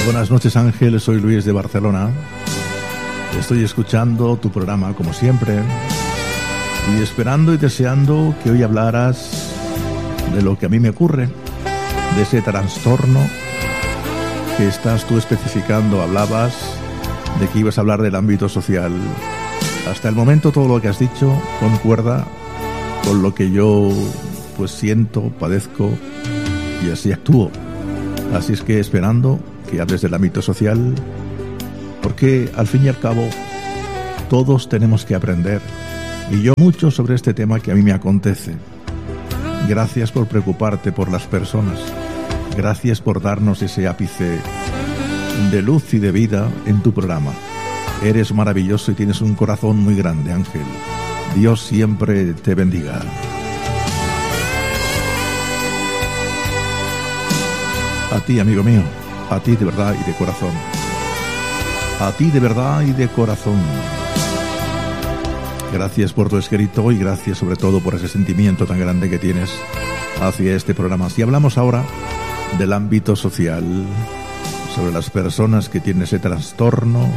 Buenas noches, Ángel, soy Luis de Barcelona. Estoy escuchando tu programa como siempre y esperando y deseando que hoy hablaras de lo que a mí me ocurre, de ese trastorno que estás tú especificando. Hablabas de que ibas a hablar del ámbito social. Hasta el momento todo lo que has dicho concuerda con lo que yo pues siento, padezco y así actúo. Así es que esperando que hables del ámbito social, porque al fin y al cabo todos tenemos que aprender, y yo mucho sobre este tema que a mí me acontece. Gracias por preocuparte por las personas, gracias por darnos ese ápice de luz y de vida en tu programa. Eres maravilloso y tienes un corazón muy grande, Ángel. Dios siempre te bendiga. A ti, amigo mío, a ti de verdad y de corazón. A ti de verdad y de corazón. Gracias por tu escrito y gracias sobre todo por ese sentimiento tan grande que tienes hacia este programa. Si hablamos ahora del ámbito social, sobre las personas que tienen ese trastorno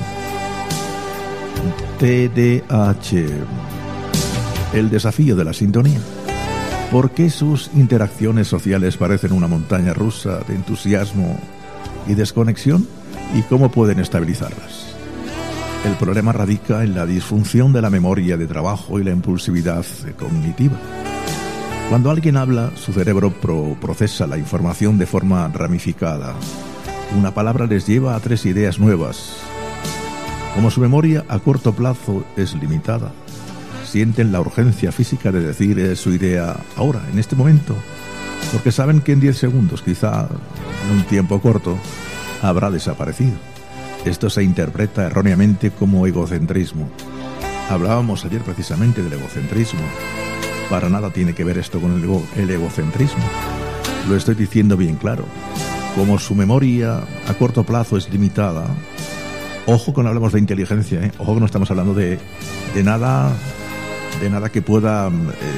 TDAH, el desafío de la sintonía. ¿Por qué sus interacciones sociales parecen una montaña rusa de entusiasmo y desconexión? ¿Y cómo pueden estabilizarlas? El problema radica en la disfunción de la memoria de trabajo y la impulsividad cognitiva. Cuando alguien habla, su cerebro procesa la información de forma ramificada. Una palabra les lleva a 3 ideas nuevas. Como su memoria a corto plazo es limitada, sienten la urgencia física de decir su idea ahora, en este momento, porque saben que en 10 segundos, quizá en un tiempo corto, habrá desaparecido. Esto se interpreta erróneamente como egocentrismo. Hablábamos ayer precisamente del egocentrismo. Para nada tiene que ver esto con el egocentrismo. Lo estoy diciendo bien claro. Como su memoria a corto plazo es limitada, ojo cuando hablamos de inteligencia, ¿eh? Ojo que no estamos hablando de nada que pueda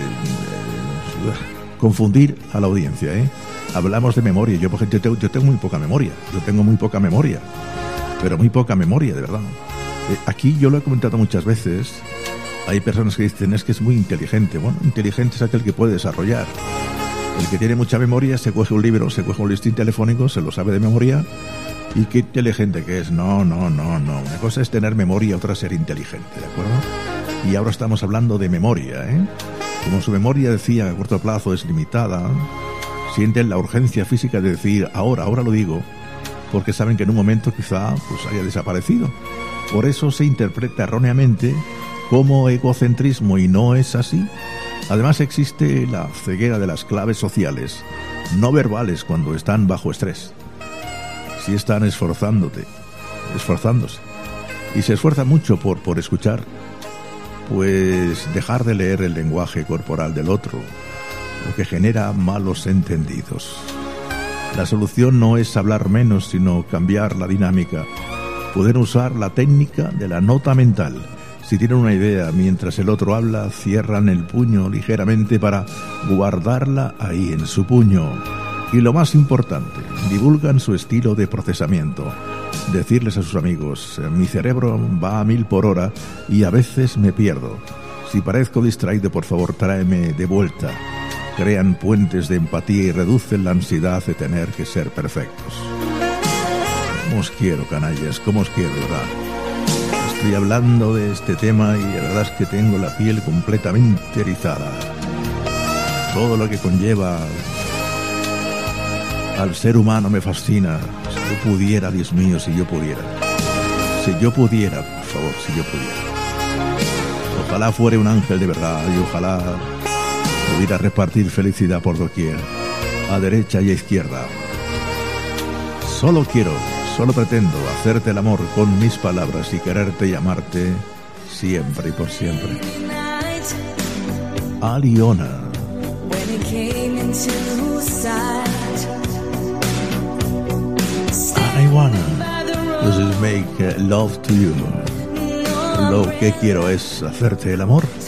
confundir a la audiencia, ¿eh? Hablamos de memoria. Yo, por ejemplo, yo tengo muy poca memoria. Yo tengo muy poca memoria. Pero muy poca memoria, de verdad. Aquí yo lo he comentado muchas veces. Hay personas que dicen, es que es muy inteligente. Bueno, inteligente es aquel que puede desarrollar. El que tiene mucha memoria se coge un libro, se coge un listín telefónico, se lo sabe de memoria. ¿Y qué inteligente que es? No. Una cosa es tener memoria, otra ser inteligente, ¿de acuerdo? Y ahora estamos hablando de memoria, ¿eh? Como su memoria, decía, a corto plazo es limitada, sienten la urgencia física de decir ahora lo digo, porque saben que en un momento quizá pues haya desaparecido. Por eso se interpreta erróneamente como egocentrismo y no es así. Además existe la ceguera de las claves sociales, no verbales, cuando están bajo estrés. Si están esforzándose, y se esfuerzan mucho por escuchar, pues dejar de leer el lenguaje corporal del otro, lo que genera malos entendidos. La solución no es hablar menos, sino cambiar la dinámica. Poder usar la técnica de la nota mental. Si tienen una idea mientras el otro habla, cierran el puño ligeramente para guardarla ahí en su puño. Y lo más importante, divulgan su estilo de procesamiento. Decirles a sus amigos, mi cerebro va a 1000 por hora y a veces me pierdo. Si parezco distraído, por favor, tráeme de vuelta. Crean puentes de empatía y reducen la ansiedad de tener que ser perfectos. ¿Cómo os quiero, canallas? ¿Cómo os quiero, verdad? Estoy hablando de este tema y la verdad es que tengo la piel completamente erizada. Todo lo que conlleva al ser humano me fascina. Si yo pudiera, Dios mío, si yo pudiera. Si yo pudiera, por favor, si yo pudiera. Ojalá fuera un ángel de verdad y ojalá pudiera repartir felicidad por doquier, a derecha y a izquierda. Solo pretendo hacerte el amor con mis palabras y quererte y amarte siempre y por siempre. Aliona. I wanna just make love to you. Lo que quiero es hacerte el amor.